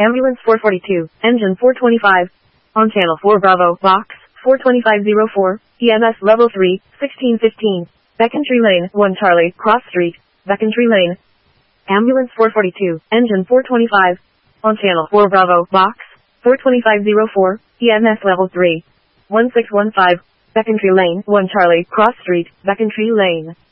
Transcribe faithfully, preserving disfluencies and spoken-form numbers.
Ambulance four forty-two, engine four twenty-five. On channel four Bravo, box four twenty-five oh four, E M S level three, sixteen fifteen. Beckentry Lane, one Charlie, Cross Street, Beckentry Lane. Ambulance four forty-two, engine four twenty-five. On channel four Bravo, box four twenty-five oh four, E M S level three, one six one five. Beckentry Lane, one Charlie, Cross Street, Beckentry Lane.